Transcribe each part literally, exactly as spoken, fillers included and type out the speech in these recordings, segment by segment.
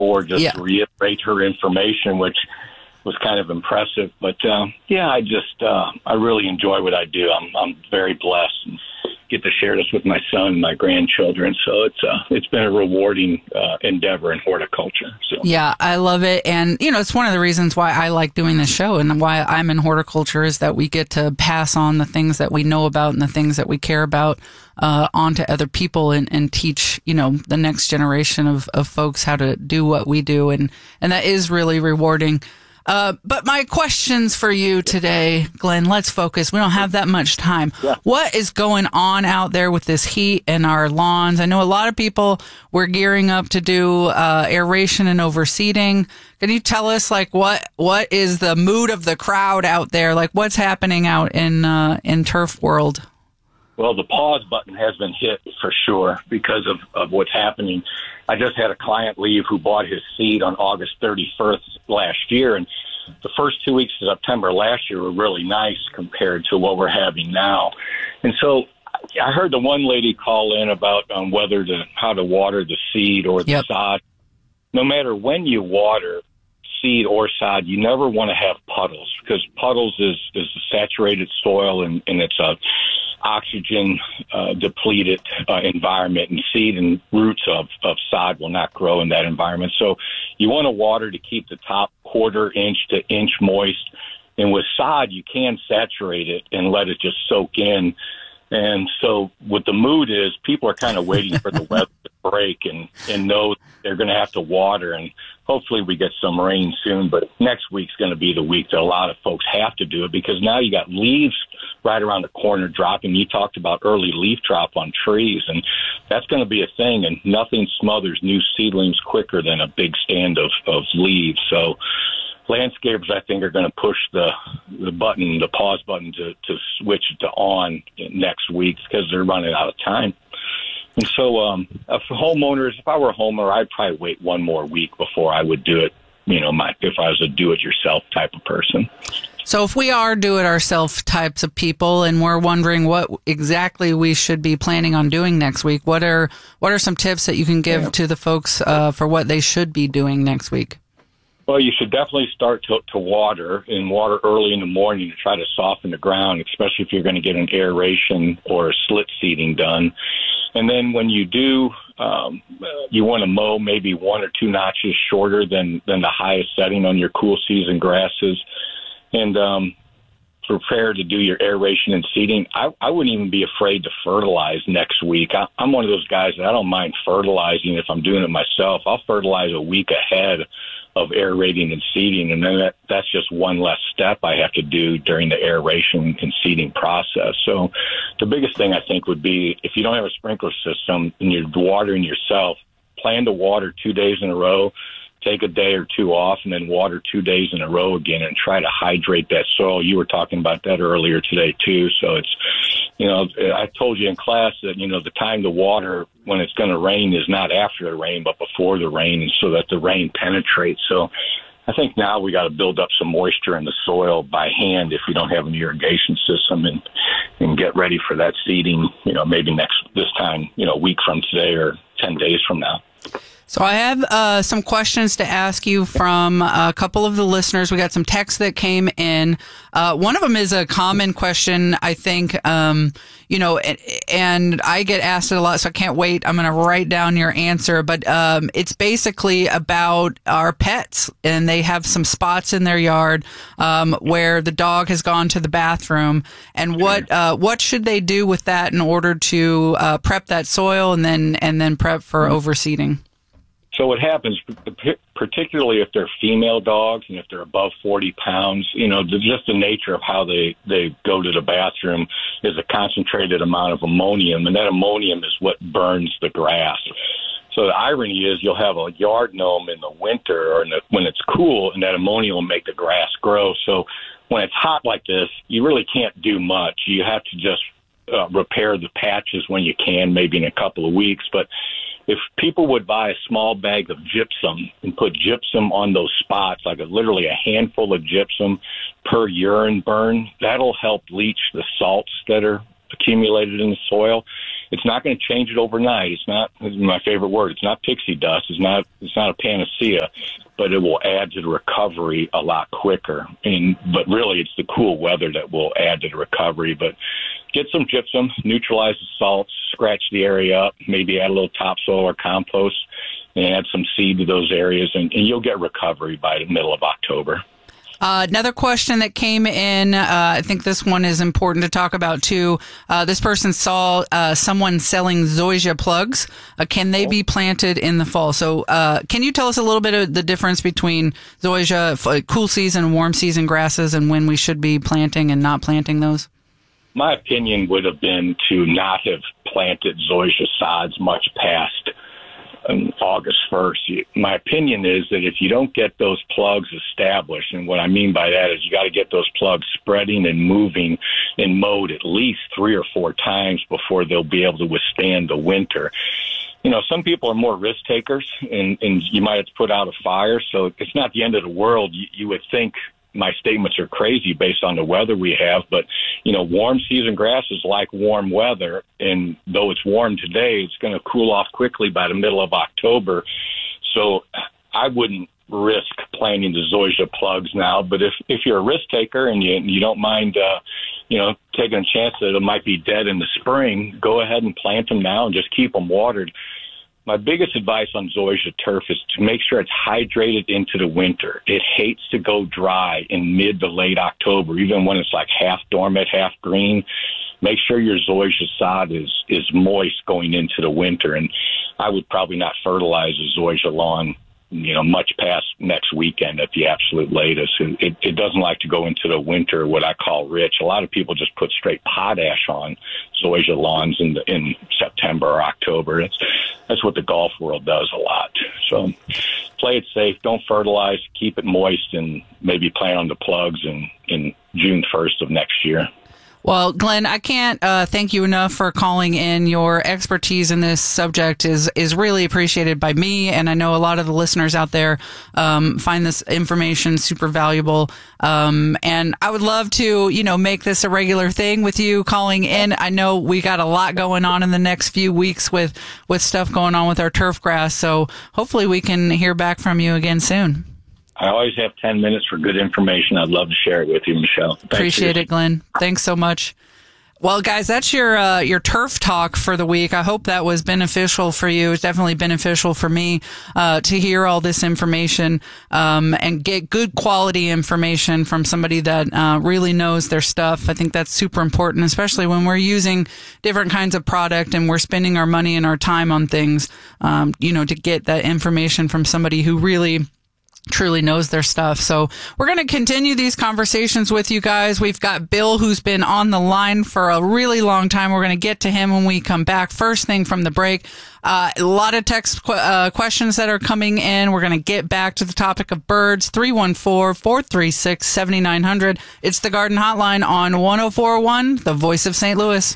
before, just yeah. to reiterate her information, which was kind of impressive. But, uh, yeah, I just, uh, I really enjoy what I do. I'm, I'm very blessed and get to share this with my son and my grandchildren. So it's, uh, it's been a rewarding, uh, endeavor in horticulture. So. Yeah, I love it. And, you know, it's one of the reasons why I like doing this show and why I'm in horticulture is that we get to pass on the things that we know about and the things that we care about, uh, onto other people and, and teach, you know, the next generation of, of folks how to do what we do. And, and that is really rewarding. Uh, but my questions for you today, Glenn, let's focus. We don't have that much time. Yeah. What is going on out there with this heat in our lawns? I know a lot of people were gearing up to do uh, aeration and overseeding. Can you tell us, like, what what is the mood of the crowd out there? Like, what's happening out in uh, in turf world? Well, the pause button has been hit for sure because of, of what's happening. I just had a client leave who bought his seed on August thirty-first last year, and the first two weeks of September last year were really nice compared to what we're having now. And so I heard the one lady call in about um, whether to how to water the seed or the yep. sod. No matter when you water seed or sod, you never want to have puddles because puddles is, is a saturated soil and, and it's a oxygen uh, depleted uh, environment, and seed and roots of, of sod will not grow in that environment. So you want to water to keep the top quarter inch to inch moist. And with sod, you can saturate it and let it just soak in. And so what the mood is, people are kind of waiting for the weather to break and, and know they're going to have to water. And hopefully we get some rain soon. But next week's going to be the week that a lot of folks have to do it because now you got leaves right around the corner dropping. You talked about early leaf drop on trees, and that's going to be a thing. And nothing smothers new seedlings quicker than a big stand of, of leaves. So landscapers, I think, are going to push the the button, the pause button, to, to switch it to on next week because they're running out of time. And so um, uh, for homeowners, if I were a homeowner, I'd probably wait one more week before I would do it, you know, my, if I was a do-it-yourself type of person. So if we are do-it-ourself types of people and we're wondering what exactly we should be planning on doing next week, what are what are some tips that you can give yeah. to the folks uh, for what they should be doing next week? Well, you should definitely start to, to water and water early in the morning to try to soften the ground, especially if you're going to get an aeration or a slit seeding done. And then when you do, um, you want to mow maybe one or two notches shorter than, than the highest setting on your cool season grasses. And um, prepare to do your aeration and seeding. I, I wouldn't even be afraid to fertilize next week. I, I'm one of those guys that I don't mind fertilizing if I'm doing it myself. I'll fertilize a week ahead of aerating and seeding, and then that, that's just one less step I have to do during the aeration and seeding process. So the biggest thing I think would be if you don't have a sprinkler system and you're watering yourself, plan to water two days in a row, take a day or two off, and then water two days in a row again and try to hydrate that soil. You were talking about that earlier today, too. So it's, you know, I told you in class that, you know, the time to water when it's going to rain is not after the rain, but before the rain, and so that the rain penetrates. So I think now we got to build up some moisture in the soil by hand if you don't have an irrigation system, and and get ready for that seeding, you know, maybe next this time, you know, a week from today or ten days from now. So I have uh, some questions to ask you from a couple of the listeners. We got some texts that came in. Uh, one of them is a common question, I think, um, you know, and, and I get asked it a lot, so I can't wait. I'm going to write down your answer. But um, it's basically about our pets, and they have some spots in their yard um, where the dog has gone to the bathroom. And what uh, what should they do with that in order to uh, prep that soil and then and then prep for overseeding? So what happens, particularly if they're female dogs and if they're above forty pounds, you know, just the nature of how they, they go to the bathroom is a concentrated amount of ammonium, and that ammonium is what burns the grass. So the irony is you'll have a yard gnome in the winter or in the, when it's cool, and that ammonium will make the grass grow. So when it's hot like this, you really can't do much. You have to just uh, repair the patches when you can, maybe in a couple of weeks. But if people would buy a small bag of gypsum and put gypsum on those spots, like a, literally a handful of gypsum per urine burn, that'll help leach the salts that are accumulated in the soil. It's not going to change it overnight. It's not, this is my favorite word, it's not pixie dust. It's not, it's not a panacea, but it will add to the recovery a lot quicker. And, but really it's the cool weather that will add to the recovery. But get some gypsum, neutralize the salts, scratch the area up, maybe add a little topsoil or compost, and add some seed to those areas, and, and you'll get recovery by the middle of October. Uh, another question that came in, uh, I think this one is important to talk about too. Uh, this person saw uh, someone selling zoysia plugs. Uh, can they be planted in the fall? So uh, can you tell us a little bit of the difference between zoysia, f- cool season, warm season grasses, and when we should be planting and not planting those? My opinion would have been to not have planted zoysia sods much past on August first. My opinion is that if you don't get those plugs established, and what I mean by that is you got to get those plugs spreading and moving and mowed at least three or four times before they'll be able to withstand the winter. You know, some people are more risk takers, and, and you might have to put out a fire, so it's not the end of the world. You, you would think my statements are crazy based on the weather we have, but, you know, warm season grasses like warm weather, and though it's warm today, it's going to cool off quickly by the middle of October. So I wouldn't risk planting the zoysia plugs now, but if, if you're a risk taker and you, you don't mind, uh, you know, taking a chance that it might be dead in the spring, go ahead and plant them now and just keep them watered. My biggest advice on zoysia turf is to make sure it's hydrated into the winter. It hates to go dry in mid to late October, even when it's like half dormant, half green. Make sure your zoysia sod is, is moist going into the winter. And I would probably not fertilize a zoysia lawn, you know, much past next weekend at the absolute latest. It, it doesn't like to go into the winter, what I call rich. A lot of people just put straight potash on zoysia lawns in, the, in September or October. It's, that's what the golf world does a lot. So play it safe. Don't fertilize. Keep it moist, and maybe plant on the plugs in, in June first of next year. Well, Glenn, I can't uh, thank you enough for calling in. Your expertise in this subject is is really appreciated by me, and I know a lot of the listeners out there um, find this information super valuable. Um, and I would love to, you know, make this a regular thing with you calling in. I know we got a lot going on in the next few weeks with with stuff going on with our turf grass, so hopefully we can hear back from you again soon. I always have ten minutes for good information. I'd love to share it with you, Michelle. Thanks. Appreciate it, Glenn. Thanks so much. Well, guys, that's your uh, your turf talk for the week. I hope that was beneficial for you. It's definitely beneficial for me uh, to hear all this information um, and get good quality information from somebody that uh, really knows their stuff. I think that's super important, especially when we're using different kinds of product and we're spending our money and our time on things, um, you know, to get that information from somebody who really truly knows their stuff. So we're going to continue these conversations with you guys. We've got Bill, who's been on the line for a really long time. We're going to get to him when we come back. First thing from the break, uh, a lot of text qu- uh, questions that are coming in. We're going to get back to the topic of birds. three one four, four three six, seven nine zero zero. It's the Garden Hotline on one oh four point one, the voice of Saint Louis.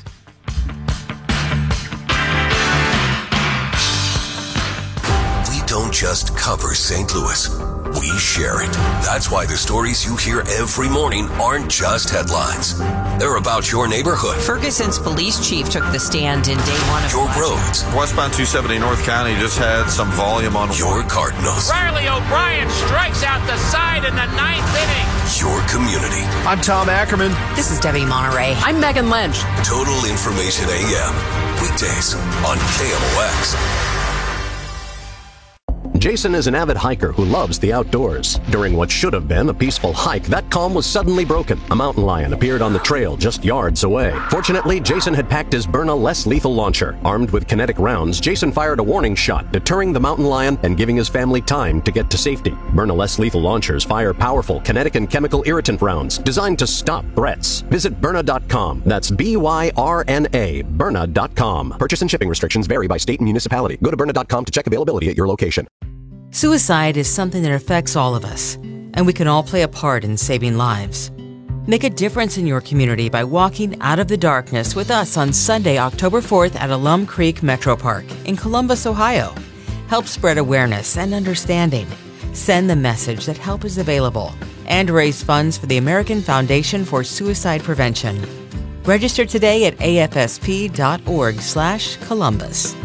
Don't just cover Saint Louis. We share it. That's why the stories you hear every morning aren't just headlines. They're about your neighborhood. Ferguson's police chief took the stand in day one of your roads. Westbound two seventy North County just had some volume on your Cardinals. Riley O'Brien strikes out the side in the ninth inning. Your community. I'm Tom Ackerman. This is Debbie Monterey. I'm Megan Lynch. Total Information A M. Weekdays on K M O X. Jason is an avid hiker who loves the outdoors. During what should have been a peaceful hike, that calm was suddenly broken. A mountain lion appeared on the trail just yards away. Fortunately, Jason had packed his Byrna less lethal launcher. Armed with kinetic rounds, Jason fired a warning shot, deterring the mountain lion and giving his family time to get to safety. Byrna less lethal launchers fire powerful kinetic and chemical irritant rounds designed to stop threats. Visit Byrna dot com. That's B Y R N A, Byrna dot com. Purchase and shipping restrictions vary by state and municipality. Go to Byrna dot com to check availability at your location. Suicide is something that affects all of us, and we can all play a part in saving lives. Make a difference in your community by walking out of the darkness with us on Sunday, October fourth at Alum Creek Metro Park in Columbus, Ohio. Help spread awareness and understanding. Send the message that help is available and raise funds for the American Foundation for Suicide Prevention. Register today at a f s p dot org slash Columbus.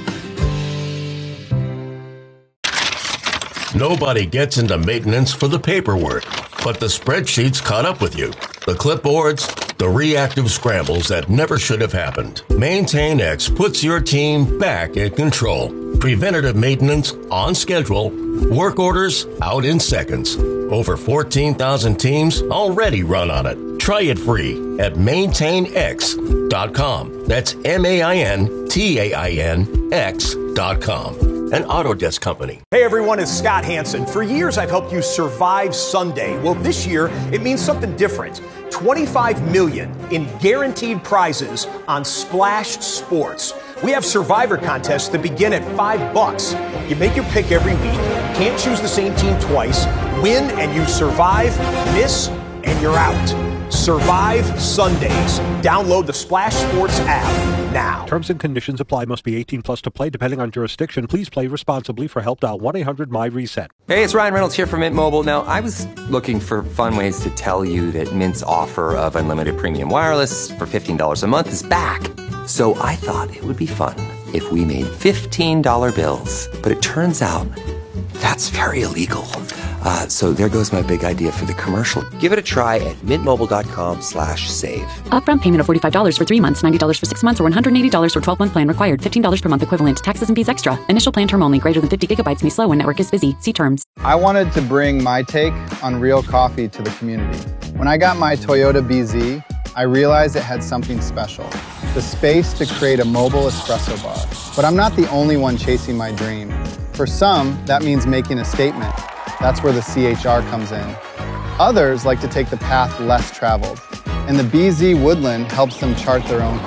Nobody gets into maintenance for the paperwork, but the spreadsheets caught up with you. The clipboards, the reactive scrambles that never should have happened. MaintainX puts your team back in control. Preventative maintenance on schedule. Work orders out in seconds. Over fourteen thousand teams already run on it. Try it free at maintain x dot com. That's M A I N T A I N X dot com. An Autodesk company. Hey everyone, it's Scott Hansen. For years I've helped you survive Sunday. Well, this year it means something different. twenty-five million dollars in guaranteed prizes on Splash Sports. We have survivor contests that begin at five bucks. You make your pick every week, can't choose the same team twice, win and you survive, miss and you're out. Survive Sundays. Download the Splash Sports app now. Terms and conditions apply. Must be eighteen plus to play, depending on jurisdiction. Please play responsibly. For help, dial one eight hundred M Y reset. Hey, it's Ryan Reynolds here from Mint Mobile. Now, I was looking for fun ways to tell you that Mint's offer of unlimited premium wireless for fifteen dollars a month is back. So I thought it would be fun if we made fifteen dollar bills. But it turns out that's very illegal. Uh, so there goes my big idea for the commercial. Give it a try at mintmobile.com slash save. Upfront payment of forty-five dollars for three months, ninety dollars for six months, or one hundred eighty dollars for twelve-month plan required. fifteen dollars per month equivalent. Taxes and fees extra. Initial plan term only. Greater than fifty gigabytes may slow when network is busy. See terms. I wanted to bring my take on real coffee to the community. When I got my Toyota B Z, I realized it had something special. The space to create a mobile espresso bar. But I'm not the only one chasing my dream. For some, that means making a statement. That's where the C H R comes in. Others like to take the path less traveled, and the B Z Woodland helps them chart their own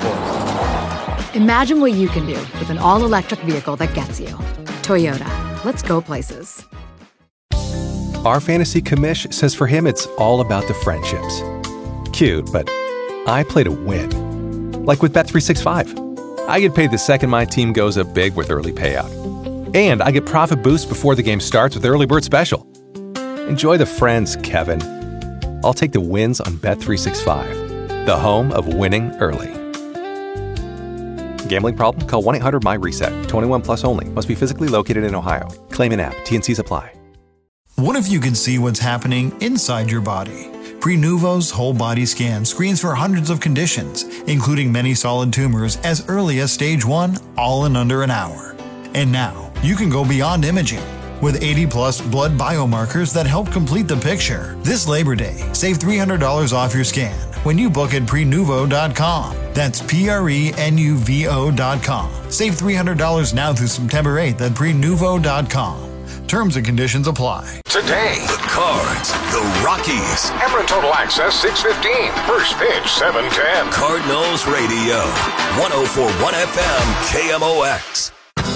course. Imagine what you can do with an all-electric vehicle that gets you. Toyota. Let's go places. Our fantasy commish says for him it's all about the friendships. Cute, but I play to win. Like with Bet three sixty-five. I get paid the second my team goes up big with early payout. And I get profit boosts before the game starts with Early Bird Special. Enjoy the friends, Kevin. I'll take the wins on Bet three sixty-five, the home of winning early. Gambling problem? Call one eight hundred M Y reset. twenty-one plus only. Must be physically located in Ohio. Claim in app. T N Cs apply. What if you could see what's happening inside your body? Prenuvo's whole body scan screens for hundreds of conditions, including many solid tumors as early as stage one, all in under an hour. And now, you can go beyond imaging with eighty plus blood biomarkers that help complete the picture. This Labor Day, save three hundred dollars off your scan when you book at prenuvo dot com. That's P R E N U V O dot com. Save three hundred dollars now through September eighth at prenuvo dot com. Terms and conditions apply. Today, the Cards, the Rockies. Emeren Total Access six fifteen. First pitch seven ten. Cardinals Radio, one oh four point one F M, K M O X.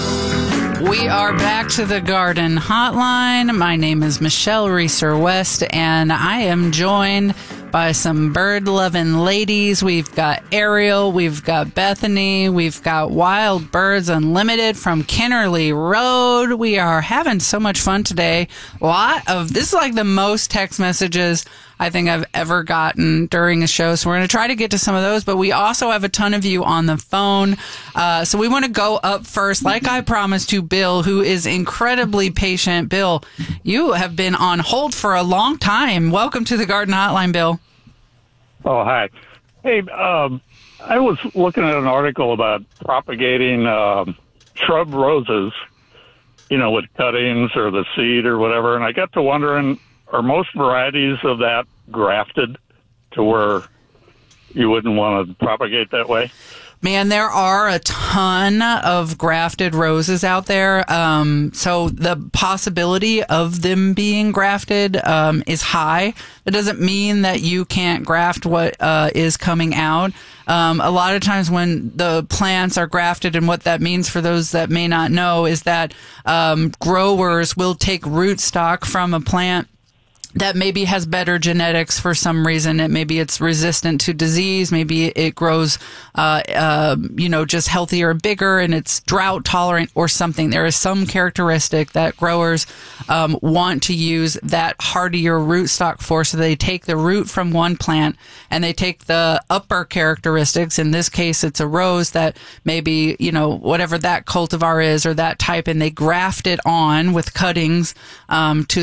We are back to the Garden Hotline. My name is Michelle Reeser West, and I am joined by some bird-loving ladies. We've got Ariel, we've got Bethany, we've got Wild Birds Unlimited from Kinnerly Road. We are having so much fun today. A lot of, this is like the most text messages I think I've ever gotten during a show. So we're going to try to get to some of those, but we also have a ton of you on the phone. Uh, so we want to go up first, like I promised, to Bill, who is incredibly patient. Bill, you have been on hold for a long time. Welcome to the Garden Hotline, Bill. Oh, hi. Hey, um, I was looking at an article about propagating um, shrub roses, you know, with cuttings or the seed or whatever, and I got to wondering, are most varieties of that grafted to where you wouldn't want to propagate that way? Man, there are a ton of grafted roses out there. Um, so the possibility of them being grafted um, is high. It doesn't mean that you can't graft what uh, is coming out. Um, a lot of times when the plants are grafted, and what that means for those that may not know is that um, growers will take rootstock from a plant that maybe has better genetics for some reason. It maybe it's resistant to disease. Maybe it grows, uh, uh, you know, just healthier and bigger, and it's drought tolerant or something. There is some characteristic that growers um, want to use that hardier rootstock for. So they take the root from one plant and they take the upper characteristics. In this case, it's a rose that maybe, you know, whatever that cultivar is or that type, and they graft it on with cuttings um, to